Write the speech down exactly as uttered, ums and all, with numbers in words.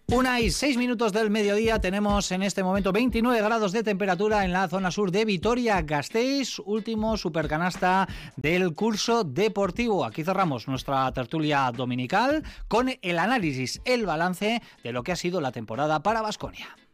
Una y seis minutos del mediodía, tenemos en este momento veintinueve grados de temperatura en la zona sur de Vitoria-Gasteiz, último supercanasta del curso deportivo. Aquí cerramos nuestra tertulia dominical con el análisis, el balance de lo que ha sido la temporada para Baskonia.